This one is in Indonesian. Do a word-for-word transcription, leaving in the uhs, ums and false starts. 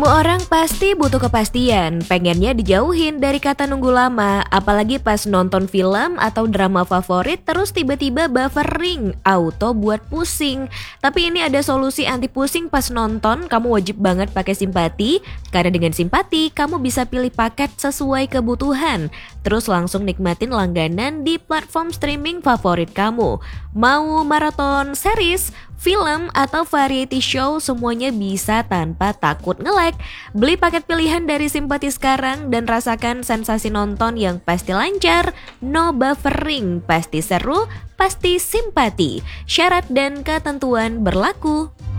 Semua orang pasti butuh kepastian, pengennya dijauhin dari kata nunggu lama, apalagi pas nonton film atau drama favorit terus tiba-tiba buffering, auto buat pusing. Tapi ini ada solusi anti pusing pas nonton, kamu wajib banget pakai Simpati, karena dengan Simpati kamu bisa pilih paket sesuai kebutuhan, terus langsung nikmatin langganan di platform streaming favorit kamu. Mau maraton series, film, atau variety show, semuanya bisa tanpa takut nge-lag. Beli paket pilihan dari Simpati sekarang dan rasakan sensasi nonton yang pasti lancar, no buffering, pasti seru, pasti Simpati. Syarat dan ketentuan berlaku.